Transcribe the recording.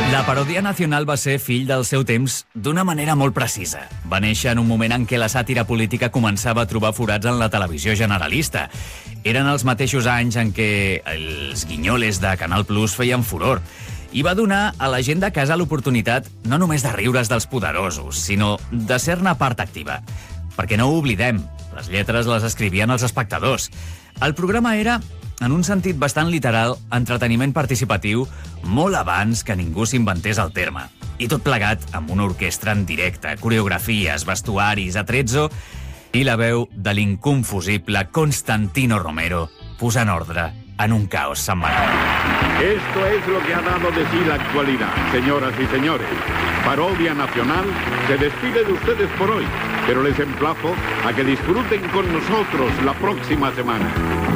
La paròdia nacional va ser fill del seu temps d'una manera molt precisa. Va néixer en un moment en què la sàtira política començava a trobar forats en la televisió generalista. Eren els mateixos anys en què els guinyoles de Canal Plus feien furor. I va donar a la gent de casa l'oportunitat no només de riure's dels poderosos, sinó de ser-ne part activa. Perquè no ho oblidem, les lletres les escrivien els espectadors. El programa era, en un sentit bastant literal, entreteniment participatiu molt abans que ningú s'inventés el terme. I tot plegat amb una orquestra en directe, coreografies, vestuaris, atrezzo i la veu de l'inconfusible Constantino Romero posant ordre en un caos setmanal. Esto es lo que ha dado de sí la actualidad, señoras y señores. Parodia Nacional se despide de ustedes por hoy, pero les emplazo a que disfruten con nosotros la próxima semana.